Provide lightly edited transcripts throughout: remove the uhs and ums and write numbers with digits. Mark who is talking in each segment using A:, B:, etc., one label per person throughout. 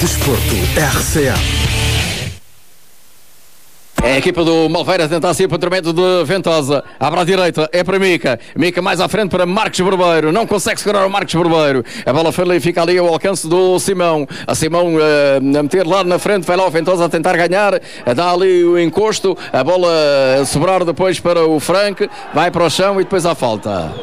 A: Desporto RCA.
B: É a equipa do Malveira a tentar sair para o intermédio de Ventosa. Abre à direita, é para Mica. Mica mais à frente para Marcos Barbeiro. Não consegue segurar o Marcos Barbeiro. A bola foi ali, fica ali ao alcance do Simão. A Simão a meter lá na frente, vai lá o Ventosa a tentar ganhar. Dá ali o encosto. A bola a sobrar depois para o Frank. Vai para o chão e depois há falta.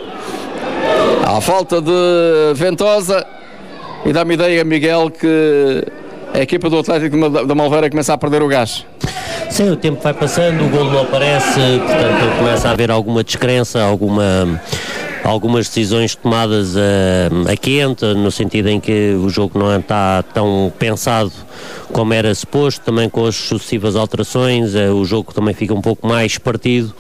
B: Há falta de Ventosa. E dá-me ideia, Miguel, que a equipa do Atlético da Malveira começa a perder o gás.
C: Sim, o tempo vai passando, o golo não aparece, portanto começa a haver alguma descrença, algumas decisões tomadas a quente, no sentido em que o jogo não está tão pensado como era suposto, também com as sucessivas alterações, o jogo também fica um pouco mais partido.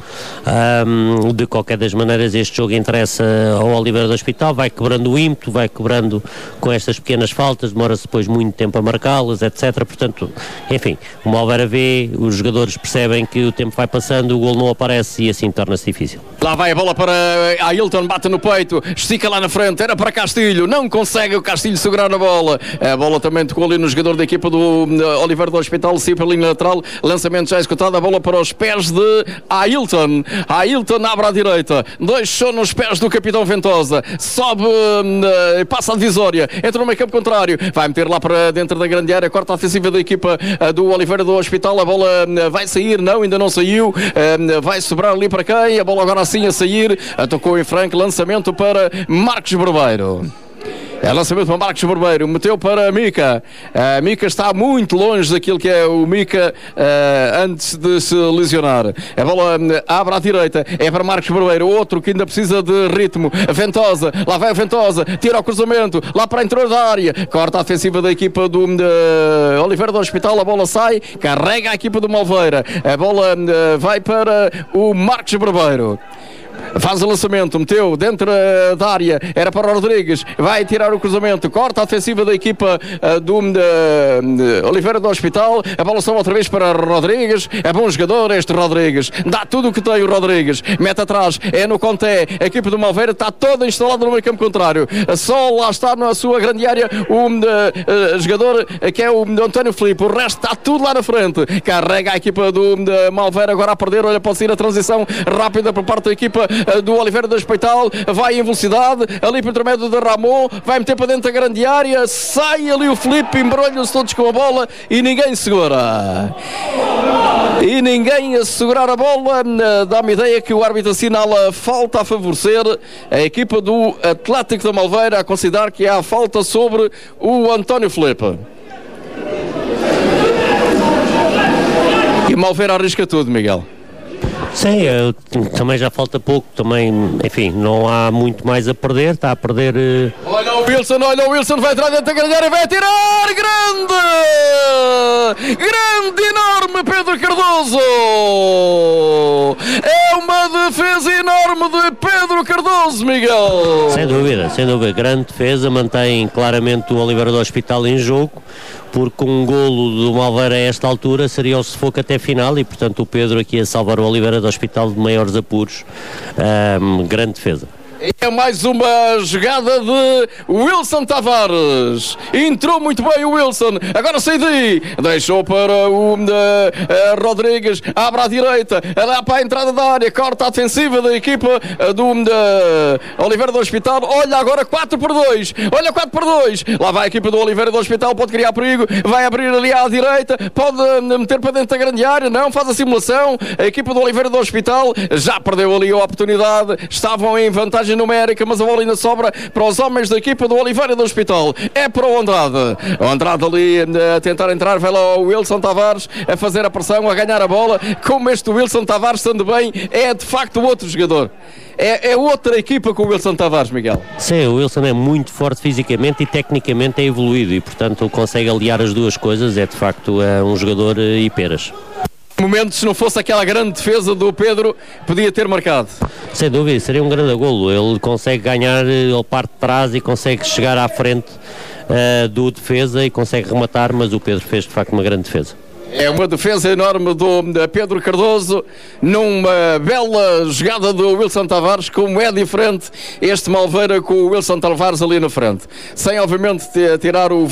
C: De qualquer das maneiras, este jogo interessa ao Oliveira do Hospital, vai quebrando o ímpeto, vai quebrando com estas pequenas faltas, demora-se depois muito tempo a marcá-las, etc. Portanto, enfim, o Malveira vê, os jogadores percebem que o tempo vai passando, o golo não aparece e assim torna-se difícil.
B: Lá vai a bola para Ailton, bate no peito, estica lá na frente, era para Castilho, não consegue o Castilho segurar na bola. A bola também tocou ali no jogador da equipa do Oliveira do Hospital, saiu pela linha lateral, lançamento já executado, a bola para os pés de Ailton. Ailton abre à direita, deixou nos pés do capitão Ventosa, sobe, passa a divisória, entra no meio campo contrário, vai meter lá para dentro da grande área, corta a ofensiva da equipa do Oliveira do Hospital, a bola vai sair, não, ainda não saiu, vai sobrar ali para quem? A bola agora assim a sair, tocou em Frank, lançamento para Marcos Barbeiro. É lançamento para Marcos Barbeiro, meteu para Mica. Mica está muito longe daquilo que é o Mica antes de se lesionar. A bola abre à direita, é para Marcos Barbeiro, outro que ainda precisa de ritmo. Ventosa, lá vai a Ventosa, tira o cruzamento, lá para a entrada da área, corta a ofensiva da equipa do Oliveira do Hospital, a bola sai, carrega a equipa do Malveira. A bola vai para o Marcos Barbeiro. Faz o lançamento, meteu dentro da área, era para o Rodrigues, vai tirar o cruzamento, corta a ofensiva da equipa do Oliveira do Hospital, a bola sobe outra vez para Rodrigues, é bom jogador este Rodrigues, dá tudo o que tem o Rodrigues, mete atrás, é no Conté, a equipa do Malveira está toda instalada no meio campo contrário, só lá está na sua grande área o jogador que é o António Filipe, o resto está tudo lá na frente, carrega a equipa do Malveira agora a perder, olha, pode sair a transição rápida por parte da equipa do Oliveira do Hospital, vai em velocidade ali para o intermédio de Ramon, vai meter para dentro da grande área, sai ali o Filipe, embrulham-se todos com a bola e ninguém segura a segurar a bola. Dá-me ideia que o árbitro assinala falta a favorecer a equipa do Atlético da Malveira, a considerar que há falta sobre o António Filipe. E Malveira arrisca tudo, Miguel.
C: Sim, também já falta pouco, também, enfim, não há muito mais a perder, está a perder...
B: Olha o Wilson, vai entrar dentro da grande área, vai atirar, grande, enorme Pedro Cardoso, é uma defesa enorme de Pedro Cardoso, Miguel.
C: Sem dúvida, grande defesa, mantém claramente o Oliveira do Hospital em jogo, porque um golo do Malveira a esta altura seria o sufoco até final e portanto o Pedro aqui a salvar o Oliveira do Hospital de maiores apuros. Grande defesa.
B: É mais uma jogada de Wilson Tavares. Entrou muito bem o Wilson. Agora sai daí. Deixou para o Rodrigues. Abre à direita. Lá para a entrada da área. Corta a defensiva da equipa do Oliveira do Hospital. Olha agora 4-2. Olha 4-2. Lá vai a equipa do Oliveira do Hospital. Pode criar perigo. Vai abrir ali à direita. Pode meter para dentro da grande área. Não, faz a simulação. A equipa do Oliveira do Hospital já perdeu ali a oportunidade. Estavam em vantagem numérica, mas a bola ainda sobra para os homens da equipa do Oliveira do Hospital. É para o Andrade. O Andrade ali a tentar entrar, vai lá o Wilson Tavares a fazer a pressão, a ganhar a bola. Como este Wilson Tavares, estando bem, é de facto outro jogador. É outra equipa com o Wilson Tavares, Miguel.
C: Sim, o Wilson é muito forte fisicamente e tecnicamente é evoluído e portanto consegue aliar as duas coisas, é de facto um jogador hiperas.
B: Momento, se não fosse aquela grande defesa do Pedro, podia ter marcado.
C: Sem dúvida, seria um grande golo. Ele consegue ganhar, ele parte de trás e consegue chegar à frente do defesa e consegue rematar, mas o Pedro fez de facto uma grande defesa.
B: É uma defesa enorme do Pedro Cardoso, numa bela jogada do Wilson Tavares. Como é diferente este Malveira com o Wilson Tavares ali na frente, sem obviamente tirar o